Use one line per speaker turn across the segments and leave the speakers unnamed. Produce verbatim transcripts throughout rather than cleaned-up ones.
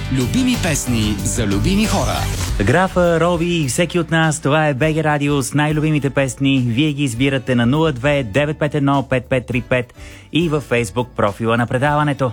Любими песни за любими хора.
Графа, Роби и всеки от нас, това е БГ Радио с най-любимите песни. Вие ги избирате на нула две девет пет едно пет пет три пет и във Фейсбук профила на предаването.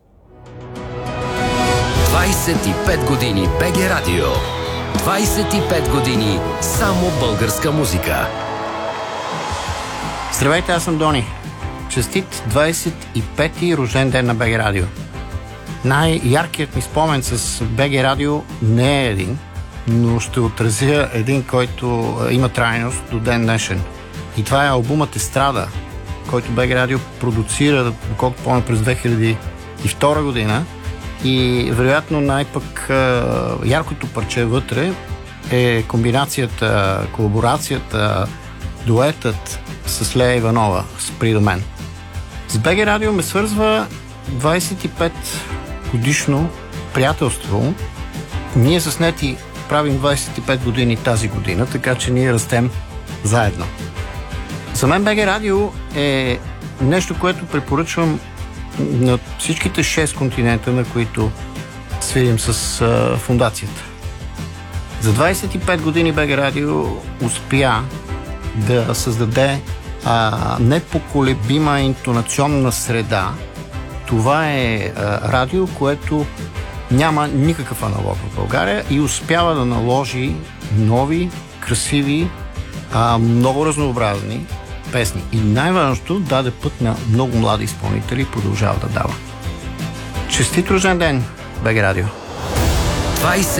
двайсет и пет години БГ Радио. двайсет и пет години само българска музика.
Здравейте, аз съм Дони. Честит двайсет и пети рожден ден на БГ Радио. Най-яркият ми спомен с БГ Радио не е един, но ще отразя един, който има трайност до ден днешен. И това е албумът Естрада, който БГ Радио продуцира, доколкото помня, през две хиляди и втора година. И вероятно най-пък яркото парче вътре е комбинацията, колаборацията, дуетът с Лея Иванова, Спри до мен. С БГ Радио ме свързва двайсет и пет годишно приятелство. Ние с Нети правим двайсет и пет години тази година, така че ние растем заедно. За мен БГ Радио е нещо, което препоръчвам на всичките шест континента, на които свирим с а, фундацията. За двайсет и пет години БГ Радио успя да създаде а, непоколебима интонационна среда. Това е а, радио, което няма никакъв аналог в България и успява да наложи нови, красиви, а, много разнообразни песни. И най-важното, даде път на много млади изпълнители и продължава да дава. Честит рожден ден, БГ Радио!